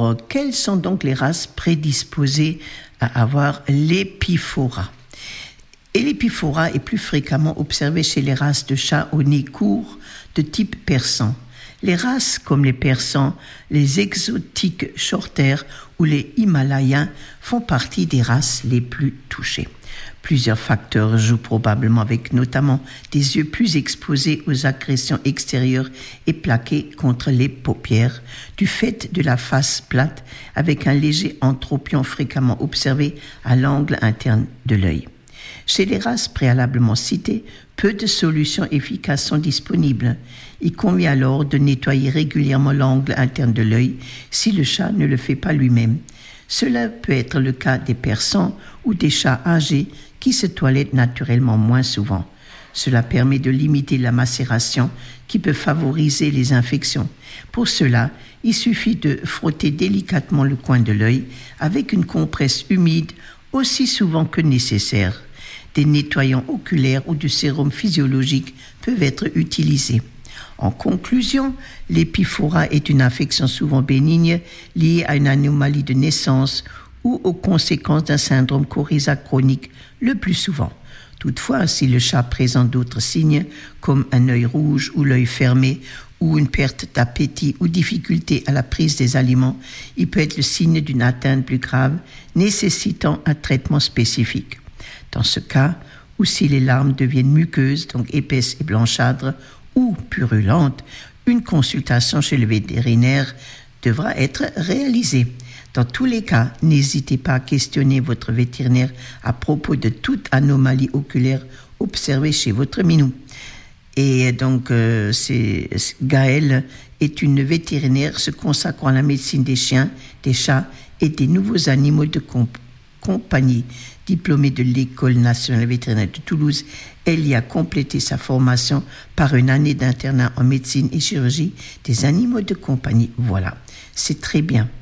Alors, quelles sont donc les races prédisposées à avoir l'épiphorat? Et l'épiphorat est plus fréquemment observé chez les races de chats au nez court de type persan. Les races comme les persans, les exotiques shorthair ou les himalayens font partie des races les plus touchées. Plusieurs facteurs jouent probablement avec notamment des yeux plus exposés aux agressions extérieures et plaqués contre les paupières, du fait de la face plate avec un léger entropion fréquemment observé à l'angle interne de l'œil. Chez les races préalablement citées, peu de solutions efficaces sont disponibles. Il convient alors de nettoyer régulièrement l'angle interne de l'œil si le chat ne le fait pas lui-même. Cela peut être le cas des persans ou des chats âgés qui se toilettent naturellement moins souvent. Cela permet de limiter la macération qui peut favoriser les infections. Pour cela, il suffit de frotter délicatement le coin de l'œil avec une compresse humide aussi souvent que nécessaire. Des nettoyants oculaires ou du sérum physiologique peuvent être utilisés. En conclusion, l'épiphorat est une infection souvent bénigne liée à une anomalie de naissance ou aux conséquences d'un syndrome coryza chronique le plus souvent. Toutefois, si le chat présente d'autres signes comme un œil rouge ou l'œil fermé ou une perte d'appétit ou difficulté à la prise des aliments, il peut être le signe d'une atteinte plus grave nécessitant un traitement spécifique. Dans ce cas, ou si les larmes deviennent muqueuses, donc épaisses et blanchâtres, ou purulentes, une consultation chez le vétérinaire devra être réalisée. Dans tous les cas, n'hésitez pas à questionner votre vétérinaire à propos de toute anomalie oculaire observée chez votre minou. Et donc, Gaëlle est une vétérinaire se consacrant à la médecine des chiens, des chats et des nouveaux animaux de compagnie. Diplômée de l'École nationale vétérinaire de Toulouse, elle y a complété sa formation par une année d'internat en médecine et chirurgie des animaux de compagnie. Voilà, c'est très bien.